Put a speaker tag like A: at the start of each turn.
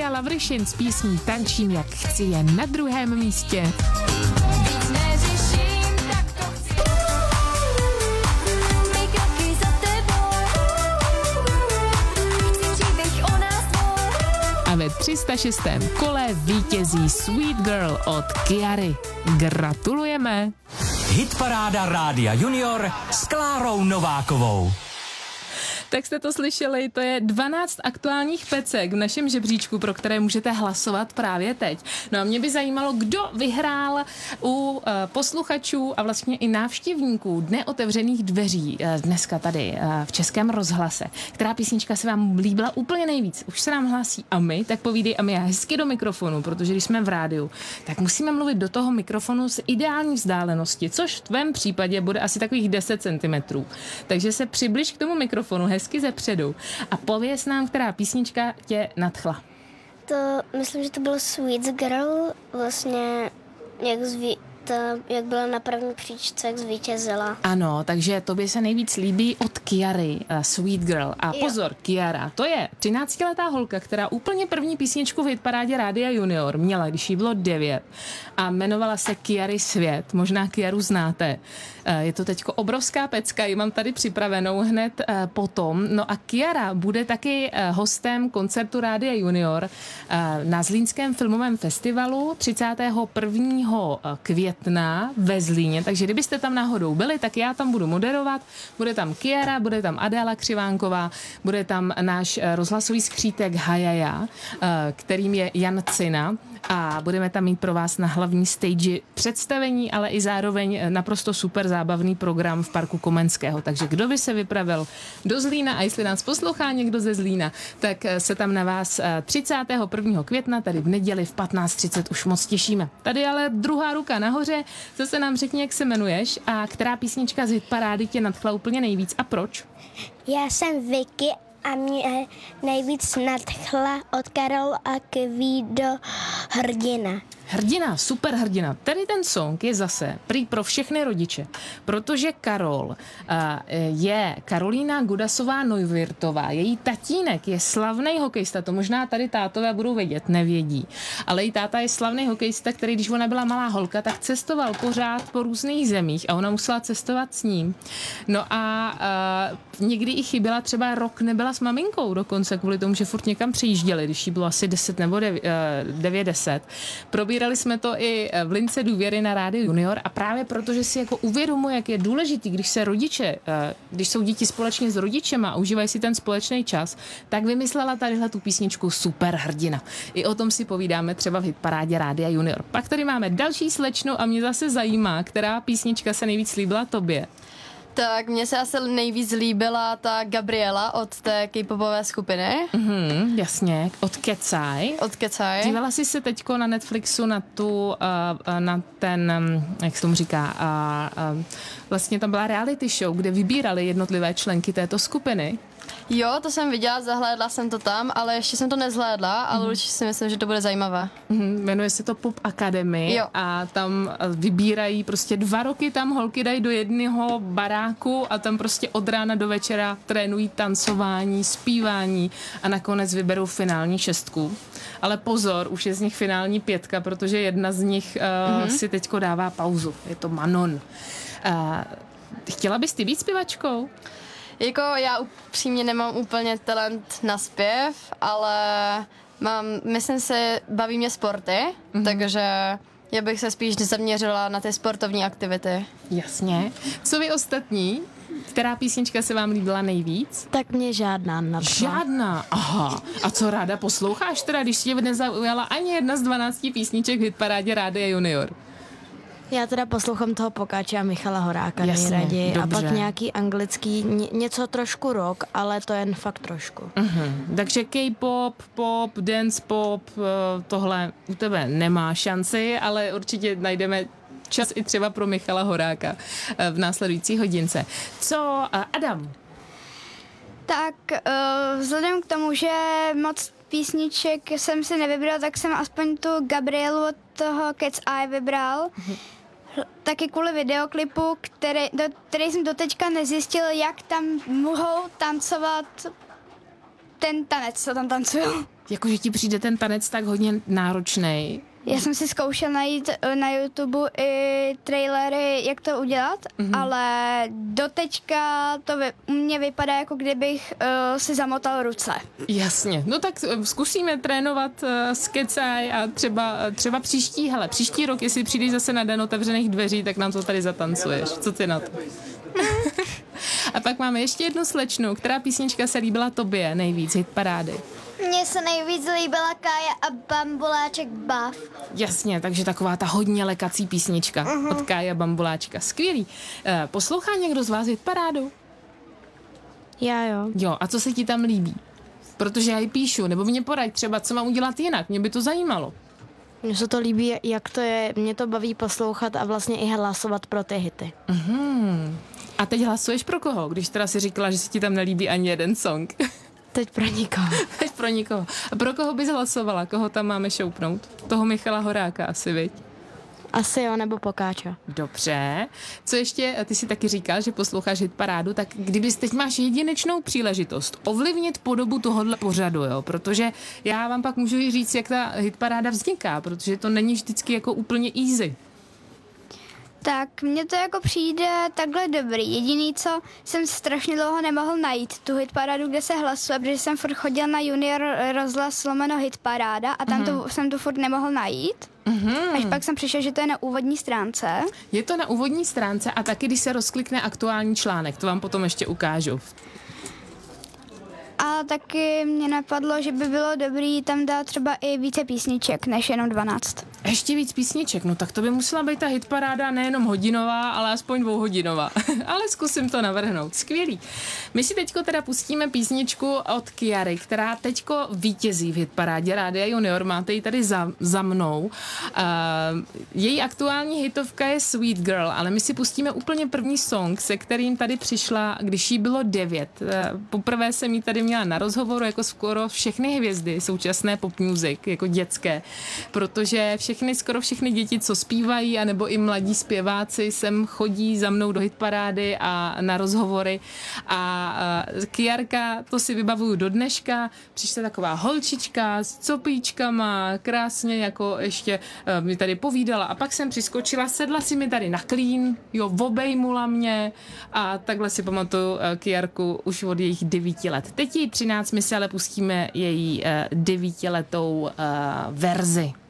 A: Maria Lavrišin s písní Tančím jak chci je na druhém místě. A ve 306. kole vítězí Sweet Girl od Kiary. Gratulujeme!
B: Hitparáda Rádia Junior s Klárou Novákovou.
A: Tak jste to slyšeli, to je 12 aktuálních pecek v našem žebříčku, pro které můžete hlasovat právě teď. No a mě by zajímalo, kdo vyhrál u posluchačů a vlastně i návštěvníků Dne otevřených dveří dneska tady v Českém rozhlase. Která písnička se vám líbila úplně nejvíc? Už se nám hlásí Ami, tak povídej Ami hezky do mikrofonu, protože když jsme v rádiu, tak musíme mluvit do toho mikrofonu s ideální vzdálenosti, což v tvém případě bude asi takových 10 cm. Takže se přibliž k tomu mikrofonu hezky zepředu a pověz nám, která písnička tě nadchla.
C: To, myslím, že to bylo Sweet Girl, vlastně jak byla na první příčce, jak zvítězila.
A: Ano, takže tobě se nejvíc líbí od Kiary, Sweet Girl. A pozor, Kiara, to je 13letá holka, která úplně první písničku v hitparádě Rádia Junior měla, když jí bylo 9 a jmenovala se Kiary Svět. Možná Kiaru znáte. Je to teďko obrovská pecka, ji mám tady připravenou hned potom. No a Kiara bude taky hostem koncertu Rádia Junior na Zlínském filmovém festivalu 31. května ve Zlíně. Takže kdybyste tam náhodou byli, tak já tam budu moderovat. Bude tam Kiara, bude tam Adéla Křivánková, bude tam náš rozhlasový skřítek Hajaja, kterým je Jan Cina. A budeme tam mít pro vás na hlavní stage představení, ale i zároveň naprosto super zábavný program v parku Komenského. Takže kdo by se vypravil do Zlína a jestli nás poslouchá někdo ze Zlína, tak se tam na vás 31. května, tady v neděli v 15:30 už moc těšíme. Tady ale druhá ruka nahoře, zase nám řekni, jak se jmenuješ a která písnička z hitparády tě nadchla úplně nejvíc a proč?
C: Já jsem Vicky a mě nejvíc nadchla od Karol a Kvído Hrdina.
A: Hrdina, super hrdina. Tady ten song je zase prý pro všechny rodiče, protože Karol je Karolína Gudasová Neuwirthová. Její tatínek je slavný hokejista, to možná tady tátové budou vědět, nevědí. Ale její táta je slavný hokejista, který, když ona byla malá holka, tak cestoval pořád po různých zemích a ona musela cestovat s ním. No a někdy i chyběla, třeba rok nebyla s maminkou dokonce, kvůli tomu, že furt někam přijížděli, když jí bylo asi 10 nebo 9-10. Probírali jsme to i v lince důvěry na Rádiu Junior a právě protože si jako uvědomuji, jak je důležitý, když se rodiče, když jsou děti společně s rodičema a užívají si ten společný čas, tak vymyslela tadyhle tu písničku Super hrdina. I o tom si povídáme třeba v hitparádě Rádia Junior. Pak tady máme další slečnu a mě zase zajímá, která písnička se nejvíc líbila tobě.
D: Tak mně se asi nejvíc líbila ta Gabriela od té K-popové skupiny.
A: Jasně, od Kecaj. Dívala jsi se teďko na Netflixu na tu, na ten, jak se tomu říká, vlastně tam byla reality show, kde vybírali jednotlivé členky této skupiny.
D: Jo, to jsem viděla, zahlédla jsem to tam, ale ještě jsem to nezhlédla, ale určitě si myslím, že to bude zajímavé.
A: Jmenuje se to Pop Academy.
D: Jo.
A: A tam vybírají prostě 2 roky, tam holky dají do jednoho baráku a tam prostě od rána do večera trénují tancování, zpívání a nakonec vyberou finální 6. Ale pozor, už je z nich finální 5, protože jedna z nich si teďko dává pauzu. Je to Manon. Chtěla bys ty být zpěvačkou?
D: Jako já upřímně nemám úplně talent na zpěv, ale myslím si, baví mě sporty, takže já bych se spíš zaměřila na ty sportovní aktivity.
A: Jasně. Co vy ostatní? Která písnička se vám líbila nejvíc?
E: Tak mě žádná nadchla.
A: Žádná? Aha. A co ráda posloucháš teda, když tě nezaujala ani jedna z 12 písniček v hitparádě Rádia Junior?
E: Já teda poslouchám toho Pokáče a Michala Horáka nejraději. A pak nějaký anglický, něco trošku rock, ale to jen fakt trošku.
A: Takže K-pop, pop, dance pop, tohle u tebe nemá šanci, ale určitě najdeme čas i třeba pro Michala Horáka v následující hodince. Co Adam?
F: Tak vzhledem k tomu, že moc písniček jsem si nevybral, tak jsem aspoň tu Gabrielu od toho Cat's Eye vybral. Taky kvůli videoklipu, který jsem doteďka nezjistil, jak tam mohou tancovat ten tanec, co tam tancuju.
A: Jakože ti přijde ten tanec tak hodně náročnej.
F: Já jsem si zkoušel najít na YouTube i trailery, jak to udělat, ale doteďka to u mě vypadá, jako kdybych si zamotal ruce.
A: Jasně, no tak zkusíme trénovat s Kecaj a třeba příští rok, jestli přijdeš zase na Den otevřených dveří, tak nám to tady zatancuješ. Co ty na to? A pak máme ještě jednu slečnu, která písnička se líbila tobě nejvíc, hit parády.
C: Mně se nejvíc líbila Kája a Bambuláček Bav.
A: Jasně, takže taková ta hodně lekací písnička od Kája Bambuláčka. Skvělý. Poslouchá někdo z vás hit parádu?
E: Já jo.
A: Jo, a co se ti tam líbí? Protože já ji píšu, nebo mě poraď třeba, co mám udělat jinak, mě by to zajímalo.
E: Mně se to líbí, jak to je, mě to baví poslouchat a vlastně i hlasovat pro ty hity.
A: A teď hlasuješ pro koho, když teda si říkala, že se ti tam nelíbí ani jeden song?
E: Teď pro nikoho.
A: Teď pro nikoho. A pro koho bys hlasovala? Koho tam máme šoupnout? Toho Michala Horáka asi, viď?
E: Asi jo, nebo Pokáča.
A: Dobře. Co ještě, ty si taky říkal, že posloucháš hit parádu, tak kdybys teď máš jedinečnou příležitost ovlivnit podobu tohohle pořadu, jo? Protože já vám pak můžu i říct, jak ta hit paráda vzniká, protože to není vždycky jako úplně easy.
F: Tak mně to jako přijde takhle dobrý. Jediný, co jsem strašně dlouho nemohl najít, tu hitparádu, kde se hlasuje, protože jsem furt chodil na Junior rozhlas / hitparáda a tam jsem to furt nemohl najít. Až pak jsem přišel, že to je na úvodní stránce.
A: Je to na úvodní stránce a taky, když se rozklikne aktuální článek, to vám potom ještě ukážu.
F: A taky mě napadlo, že by bylo dobrý tam dát třeba i více písniček, než jenom 12.
A: Ještě víc písniček, no tak to by musela být ta hitparáda nejenom hodinová, ale aspoň 2hodinová. Ale zkusím to navrhnout. Skvělý. My si teďko teda pustíme písničku od Kiary, která teďko vítězí v hitparádě Rádia Junior. Máte ji tady za mnou. Její aktuální hitovka je Sweet Girl, ale my si pustíme úplně první song, se kterým tady přišla, když jí bylo 9. Poprvé jsem ji tady měla na rozhovoru jako skoro všechny hvězdy současné pop music, jako dětské, protože skoro všechny děti, co zpívají, anebo i mladí zpěváci sem chodí za mnou do hitparády a na rozhovory a Kiarka, to si vybavuju do dneška, přišla taková holčička s copíčkama, krásně jako ještě mi tady povídala a pak jsem přiskočila, sedla si mi tady na klín, jo, obejmula mě a takhle si pamatuju Kiarku už od jejich 9 let. Teď jí 13, my si ale pustíme její 9letou verzi.